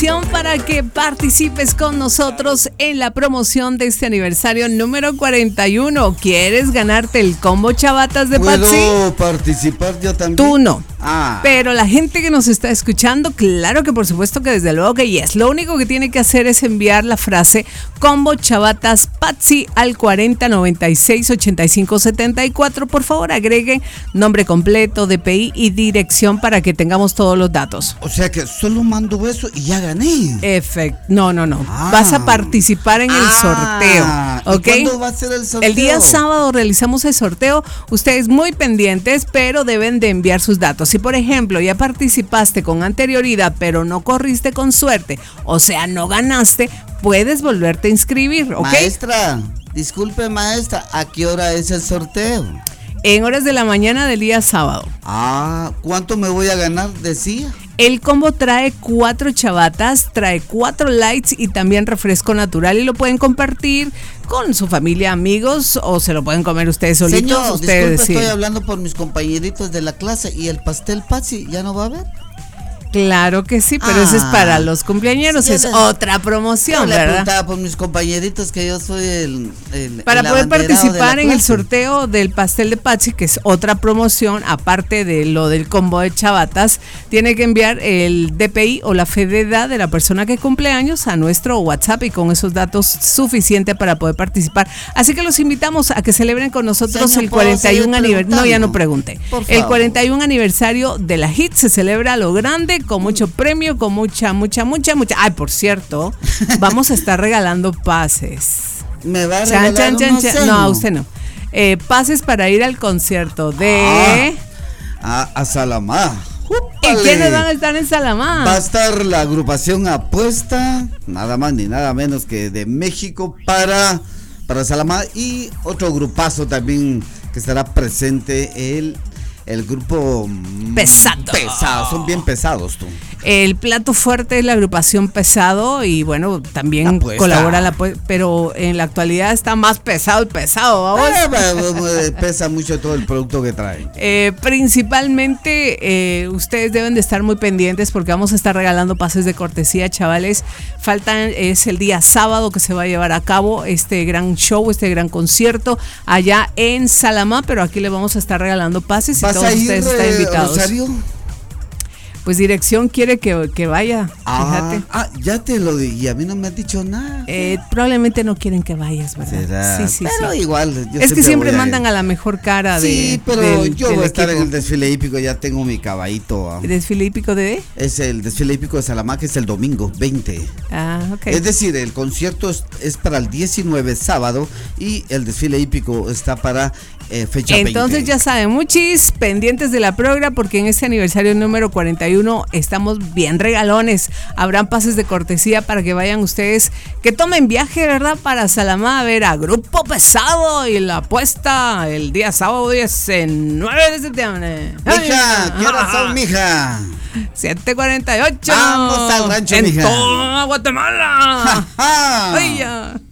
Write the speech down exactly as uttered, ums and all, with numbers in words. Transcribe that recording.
para que participes con nosotros en la promoción de este aniversario número cuarenta y uno. ¿Quieres ganarte el combo chavatas de Patsy? ¿Puedo participar yo también? Tú no. Ah. Pero la gente que nos está escuchando, claro que por supuesto que desde luego que yes. Lo único que tiene que hacer es enviar la frase combo chavatas Patsy al cuarenta noventa y seis ochenta y cinco setenta y cuatro. Por favor, agreguen nombre completo, D P I y dirección para que tengamos todos los datos. O sea que solo mando eso y ya gané. Efecto. No, no, no. Ah. Vas a participar en el ah. sorteo. ¿Ok? ¿Y cuándo va a ser el sorteo? El día sábado realizamos el sorteo. Ustedes muy pendientes, pero deben de enviar sus datos. Si, por ejemplo, ya participaste con anterioridad, pero no corriste con suerte, o sea, no ganaste, puedes volverte a inscribir, ¿ok? Maestra, disculpe, maestra, ¿a qué hora es el sorteo? En horas de la mañana del día sábado. Ah, ¿cuánto me voy a ganar? Decía. El combo trae cuatro chavatas, trae cuatro lights y también refresco natural y lo pueden compartir con su familia, amigos, o se lo pueden comer ustedes solitos. Señor, ustedes disculpe, sí. Estoy hablando por mis compañeritos de la clase y el pastel Patsy, ¿ya no va a haber? Claro que sí, pero ah, ese es para los cumpleañeros, sí, es les, otra promoción, le ¿verdad? preguntaba por mis compañeritos que yo soy el, el para el poder participar en clase. el sorteo del pastel de Patsy, que es otra promoción, aparte de lo del combo de chavatas, tiene que enviar el D P I o la fe de edad de la persona que cumple años a nuestro WhatsApp y con esos datos suficiente para poder participar. Así que los invitamos a que celebren con nosotros Señor, el cuarenta y uno aniversario. No, ya no pregunte. El cuarenta y uno aniversario de la Hit se celebra a lo grande, con mucho premio, con mucha, mucha, mucha, mucha. Ay, por cierto, vamos a estar regalando pases. ¿Me va a chan, regalar chan, chan, chan. No, a usted no. Eh, pases para ir al concierto de... Ah, a, a Salamá. ¿Y quiénes van a estar en Salamá? Va a estar la agrupación Apuesta, nada más ni nada menos que de México para, para Salamá, y otro grupazo también que estará presente, el... El grupo Pesado. Pesado, son bien pesados tú. El plato fuerte es la agrupación Pesado y bueno, también la colabora la pero en la actualidad está más pesado y pesado, ¿vamos? Eh, pesa mucho todo el producto que trae. Eh, principalmente eh, ustedes deben de estar muy pendientes porque vamos a estar regalando pases de cortesía, chavales. Faltan, es el día sábado que se va a llevar a cabo este gran show, este gran concierto allá en Salamá, pero aquí le vamos a estar regalando pases y todos ustedes están invitados. Rosario? Pues dirección quiere que, que vaya, ah, fíjate. Ah, ya te lo dije, a mí no me has dicho nada. Eh, probablemente no quieren que vayas, ¿verdad? ¿Será? Sí, sí, pero sí. igual. Yo es siempre que siempre voy a mandan ir. a la mejor cara de. Sí, pero del, yo del voy a estar equipo. en el desfile hípico, ya tengo mi caballito. ¿El desfile hípico de? Es el desfile hípico de Salamá, que es el domingo veinte. Ah, ok. Es decir, el concierto es, es para el diecinueve, sábado, y el desfile hípico está para eh, fecha veinte. Entonces ya saben, muchis pendientes de la programa porque en este aniversario número cuarenta y uno estamos bien regalones. Habrán pases de cortesía para que vayan ustedes, que tomen viaje, ¿verdad? Para Salamá a ver a Grupo Pesado y la apuesta el día sábado diecinueve de septiembre. Mija, ¿qué horas son, mija? siete cuarenta y ocho. Vamos al rancho, en mija. toda Guatemala. Ja, ja. Ay, ya.